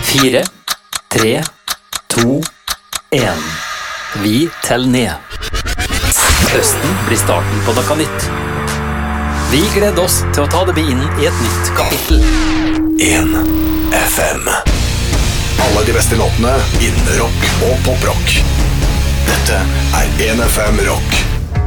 4, 3, 2, 1. Vi teller ned. Høsten blir starten på noe nytt. Vi gleder oss til å ta det med inn i et nytt kapittel. 1 FM. Alle de beste låtene innen rock og poprock. Dette er 1 FM Rock.